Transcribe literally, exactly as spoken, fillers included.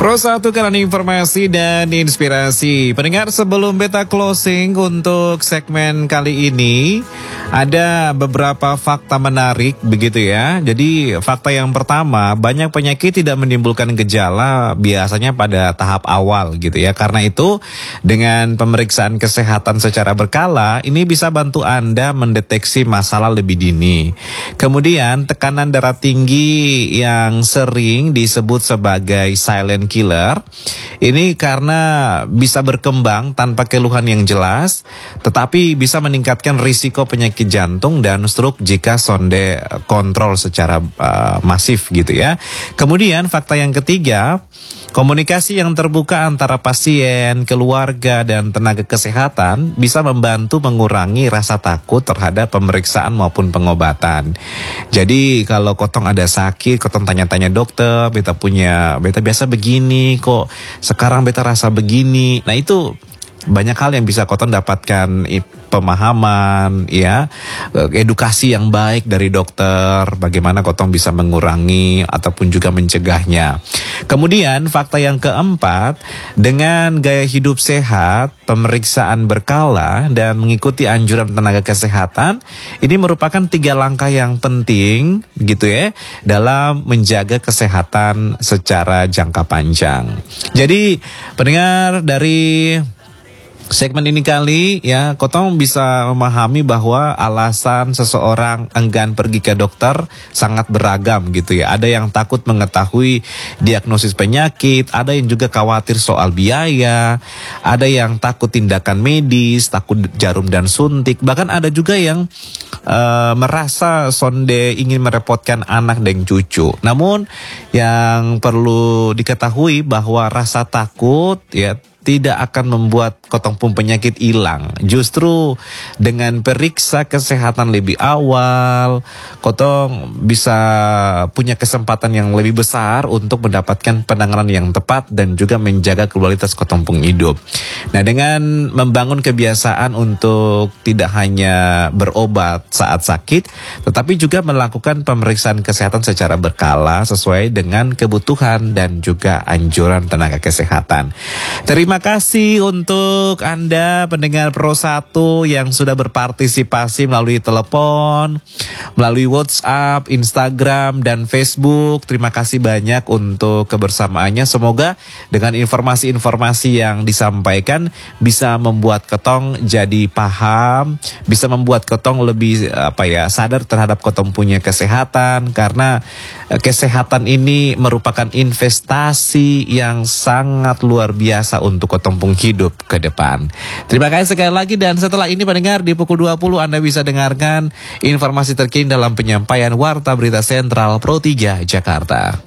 Pro satu karena informasi dan inspirasi. Pendengar, sebelum beta closing untuk segmen kali ini, ada beberapa fakta menarik begitu ya. Jadi fakta yang pertama, banyak penyakit tidak menimbulkan gejala biasanya pada tahap awal gitu ya. Karena itu dengan pemeriksaan kesehatan secara berkala, ini bisa bantu Anda mendeteksi masalah lebih dini. Kemudian tekanan darah tinggi yang sering disebut sebagai silent killer, ini karena bisa berkembang tanpa keluhan yang jelas, tetapi bisa meningkatkan risiko penyakit jantung dan stroke jika sonde kontrol secara uh, masif gitu ya. Kemudian fakta yang ketiga, komunikasi yang terbuka antara pasien, keluarga, dan tenaga kesehatan bisa membantu mengurangi rasa takut terhadap pemeriksaan maupun pengobatan. Jadi kalau kotong ada sakit, kotong tanya-tanya dokter, beta punya, beta biasa begini, kok sekarang beta rasa begini. Nah itu banyak hal yang bisa kotong dapatkan, pemahaman, ya, edukasi yang baik dari dokter, bagaimana kotong bisa mengurangi ataupun juga mencegahnya. Kemudian fakta yang keempat, dengan gaya hidup sehat, pemeriksaan berkala, dan mengikuti anjuran tenaga kesehatan, ini merupakan tiga langkah yang penting gitu ya dalam menjaga kesehatan secara jangka panjang. Jadi pendengar, dari segmen ini kali ya, kotong bisa memahami bahwa alasan seseorang enggan pergi ke dokter sangat beragam gitu ya. Ada yang takut mengetahui diagnosis penyakit, ada yang juga khawatir soal biaya, ada yang takut tindakan medis, takut jarum dan suntik, bahkan ada juga yang uh, merasa sonde ingin merepotkan anak dan cucu. Namun yang perlu diketahui bahwa rasa takut ya tidak akan membuat kotong pun penyakit hilang. Justru dengan periksa kesehatan lebih awal, kotong bisa punya kesempatan yang lebih besar untuk mendapatkan penanganan yang tepat dan juga menjaga kualitas kotong pun hidup. Nah, dengan membangun kebiasaan untuk tidak hanya berobat saat sakit, tetapi juga melakukan pemeriksaan kesehatan secara berkala sesuai dengan kebutuhan dan juga anjuran tenaga kesehatan. Terima Terima kasih untuk Anda pendengar Pro satu yang sudah berpartisipasi melalui telepon, melalui WhatsApp, Instagram, dan Facebook. Terima kasih banyak untuk kebersamaannya. Semoga dengan informasi-informasi yang disampaikan bisa membuat ketong jadi paham, bisa membuat ketong lebih apa ya sadar terhadap ketong punya kesehatan, karena kesehatan ini merupakan investasi yang sangat luar biasa untuk kotong pun hidup ke depan. Terima kasih sekali lagi, dan setelah ini pendengar di pukul dua puluh Anda bisa dengarkan informasi terkini dalam penyampaian Warta Berita Sentral Pro tiga Jakarta.